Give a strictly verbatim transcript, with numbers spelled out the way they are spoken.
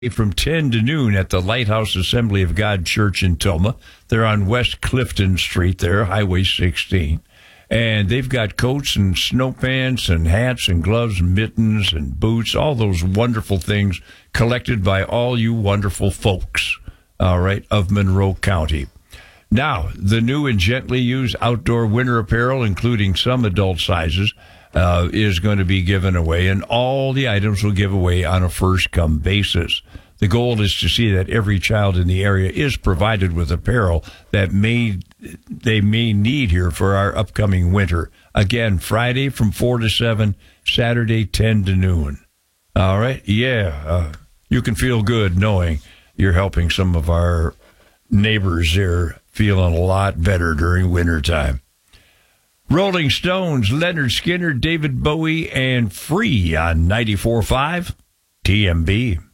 from ten to noon at the Lighthouse Assembly of God Church in Toma. They're on West Clifton Street there, Highway sixteen. And they've got coats and snow pants and hats and gloves and mittens and boots, all those wonderful things collected by all you wonderful folks, all right, of Monroe County. Now, the new and gently used outdoor winter apparel, including some adult sizes, uh, is going to be given away, and all the items will give away on a first-come basis. The goal is to see that every child in the area is provided with apparel that may they may need here for our upcoming winter. Again, Friday from four to seven, Saturday ten to noon. All right? Yeah, uh, you can feel good knowing you're helping some of our neighbors there feeling a lot better during wintertime. Rolling Stones, Leonard Skinner, David Bowie, and Free on ninety-four point five T M B.